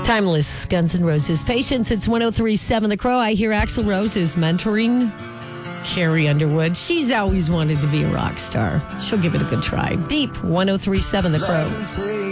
Timeless, Guns N' Roses. Patience, it's 103.7 The Crow. I hear Axl Rose is mentoring Carrie Underwood. She's always wanted to be a rock star. She'll give it a good try. Deep, 103.7 The Crow.